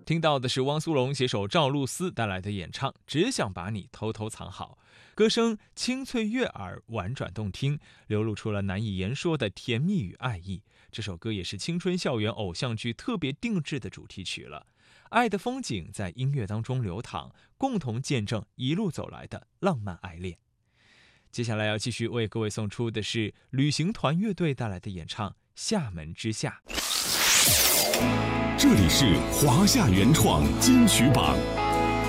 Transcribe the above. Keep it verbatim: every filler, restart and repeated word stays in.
听到的是汪苏泷携手赵露思带来的演唱《只想把你偷偷藏好》，歌声清脆悦耳，婉转动听，流露出了难以言说的甜蜜与爱意。这首歌也是青春校园偶像剧特别定制的主题曲了。爱的风景在音乐当中流淌，共同见证一路走来的浪漫爱恋。接下来要继续为各位送出的是旅行团乐队带来的演唱《厦门之夏》。 这里是华夏原创金曲榜。